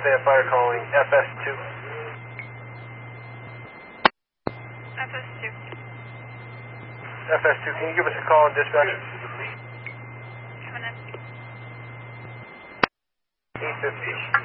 Lafayette Fire calling FS2. FS2. FS2, can you give us a call on dispatch? Coming in. 850.